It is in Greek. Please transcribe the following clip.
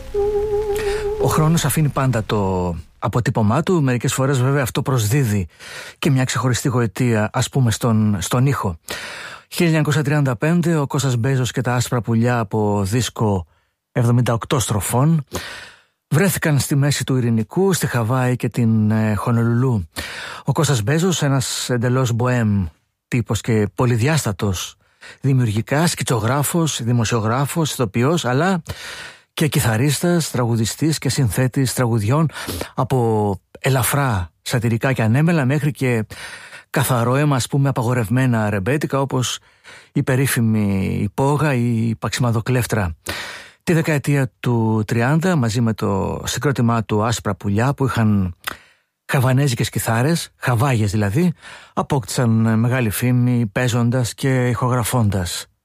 Ο χρόνος αφήνει πάντα το αποτύπωμά του. Μερικές φορές βέβαια αυτό προσδίδει και μια ξεχωριστή γοητεία, ας πούμε στον ήχο. 1935 ο Κώστας Μπέζος και τα άσπρα πουλιά από δίσκο 78 στροφών βρέθηκαν στη μέση του Ειρηνικού, στη Χαβάη και την Χονολουλού. Ο Κώστας Μπέζος, ένας εντελώς μποέμ τύπος και πολυδιάστατος δημιουργικά, σκητσογράφος, δημοσιογράφος, ηθοποιός, αλλά και κιθαρίστας, τραγουδιστής και συνθέτης τραγουδιών από ελαφρά σατιρικά και ανέμελα μέχρι και καθαρό αίμα, ας πούμε, απαγορευμένα ρεμπέτικα, όπως η περίφημη Υπόγα ή η Παξιμαδοκλέφτρα. Τη δεκαετία του 30, μαζί με το συγκρότημά του Άσπρα Πουλιά, που είχαν χαβανέζικες κιθάρες, χαβάγες δηλαδή, απόκτησαν μεγάλη φήμη παίζοντας και ηχογραφώντας.